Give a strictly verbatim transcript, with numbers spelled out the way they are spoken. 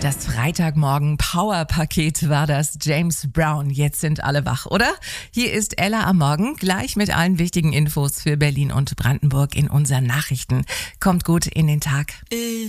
Das Freitagmorgen Powerpaket war das. James Brown. Jetzt sind alle wach, oder? Hier ist Ella am Morgen, gleich mit allen wichtigen Infos für Berlin und Brandenburg in unseren Nachrichten. Kommt gut in den Tag. It's